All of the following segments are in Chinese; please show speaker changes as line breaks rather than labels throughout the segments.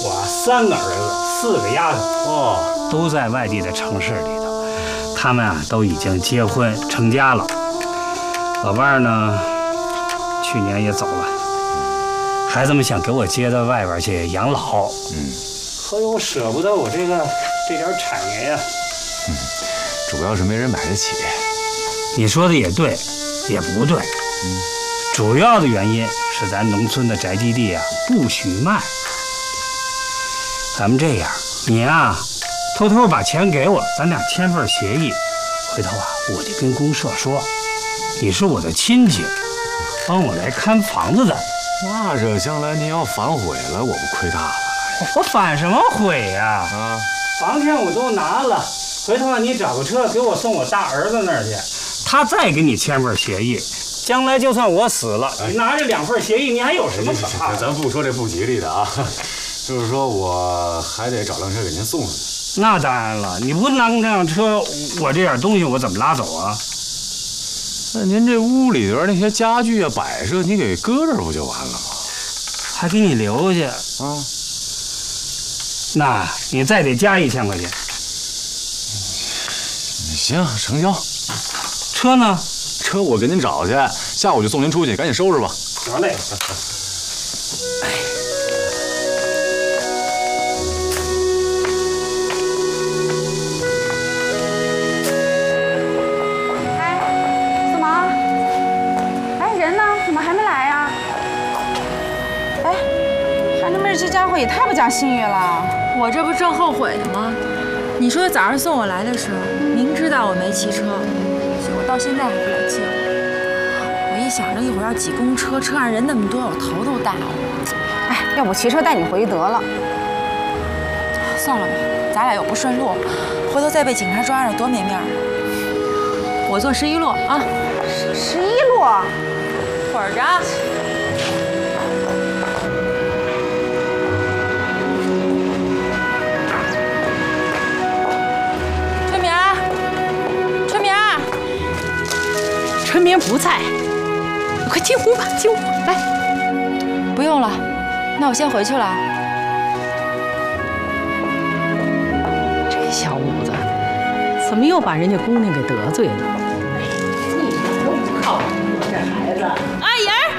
我3个儿子，4个丫头，哦，都在外地的城市里头，他们啊都已经结婚成家了。老伴儿呢，去年也走了。孩子们想给我接到外边去养老，可我舍不得我这点产业呀。
主要是没人买得起。
你说的也对，也不对。主要的原因是咱农村的宅基地啊不许卖。咱们这样，你啊，偷偷把钱给我，咱俩签份协议，回头啊我就跟公社说，你是我的亲戚，帮我来看房子的。
那这将来您要反悔了，我不亏大了。
我反什么悔呀？房钱我都拿了，回头啊你找个车给我送我大儿子那儿去，他再给你签份协议。将来就算我死了，你拿着2份协议，你还有什么可怕的？
咱不说这不吉利的啊，就是说我还得找辆车给您送上去。
那当然了，你不拿这辆车，我这点东西我怎么拉走啊？
那您这屋里边那些家具啊、摆设，你给搁这儿不就完了吗？
还给你留下啊？那你再得加1000块钱。
行，成交。
车呢？
车我给您找去，下午就送您出去，赶紧收拾吧。
得嘞。
四毛，人呢？怎么还没来呀？韩正妹这家伙也太不讲信誉了。
我这不正后悔呢吗？你说早上送我来的时候，明知道我没骑车，结果到现在还不来接我。我一想着一会儿要挤公车，车上人那么多，我头都大了。
要不骑车带你回去得了。
算了吧，咱俩又不顺路，回头再被警察抓着多没面儿。我坐11路啊
11路，
会儿着。
春明不在，快进屋吧，进屋来。
不用了，那我先回去了。
这小五子怎么又把人家姑娘给得罪了？一点都不靠谱，这孩子。
阿姨儿，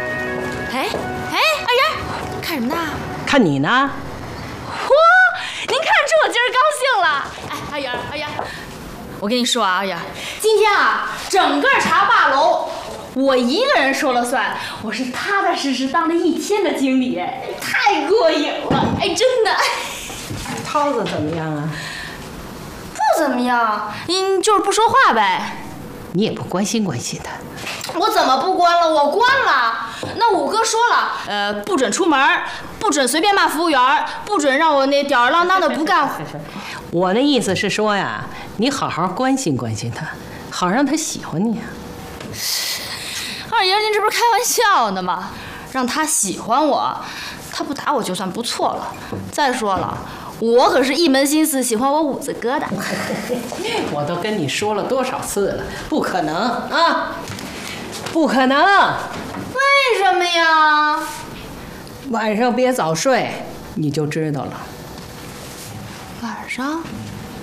阿姨儿，看什么呢？
看你呢。
嚯，您看出我今儿高兴了。阿姨儿，我跟你说啊，阿姨儿，今天啊，整个茶坝楼我一个人说了算，我是踏踏实实当了1天的经理，太过瘾了，真的。
涛子怎么样啊？
不怎么样，就是不说话呗。
你也不关心关心他。
我怎么不关了？我关了。那五哥说了，不准出门，不准随便骂服务员，不准让我那吊儿郎当的不干活。
我那意思是说呀，你好好关心关心他，好让他喜欢你啊。
二爷，您这不是开玩笑呢吗？让他喜欢我，他不打我就算不错了。再说了，我可是一门心思喜欢我五子哥的。
我都跟你说了多少次了，不可能啊，不可能。
为什么呀？
晚上别早睡，你就知道了。
晚上？